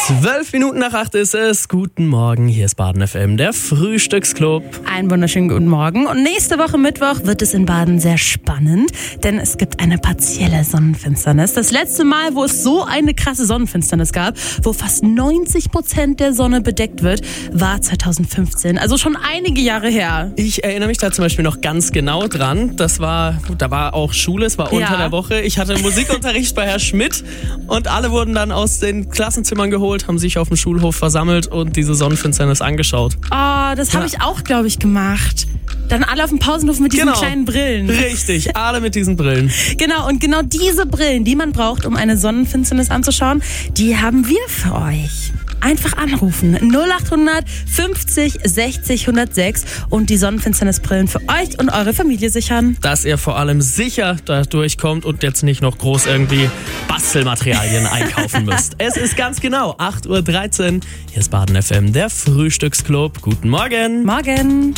7:12 ist es. Guten Morgen, hier ist Baden FM, der Frühstücksclub. Einen wunderschönen guten Morgen. Und nächste Woche Mittwoch wird es in Baden sehr spannend, denn es gibt eine partielle Sonnenfinsternis. Das letzte Mal, wo es so eine krasse Sonnenfinsternis gab, wo fast 90% der Sonne bedeckt wird, war 2015. Also schon einige Jahre her. Ich erinnere mich da zum Beispiel noch ganz genau dran. Da war auch Schule, es war unter der Woche. Ich hatte Musikunterricht bei Herr Schmidt und alle wurden dann aus den Klassenzimmern geholt, haben sich auf dem Schulhof versammelt und diese Sonnenfinsternis angeschaut. Oh, das habe ich auch, glaube ich, gemacht. Dann alle auf dem Pausenhof mit diesen kleinen Brillen. Richtig, alle mit diesen Brillen. Genau, und genau diese Brillen, die man braucht, um eine Sonnenfinsternis anzuschauen, die haben wir für euch. Einfach anrufen. 0800 50 60 106 und die Sonnenfinsternisbrillen für euch und eure Familie sichern. Dass ihr vor allem sicher da durchkommt und jetzt nicht noch groß irgendwie Bastelmaterialien einkaufen müsst. Es ist ganz genau 8:13 Uhr. Hier ist Baden FM, der Frühstücksclub. Guten Morgen. Morgen.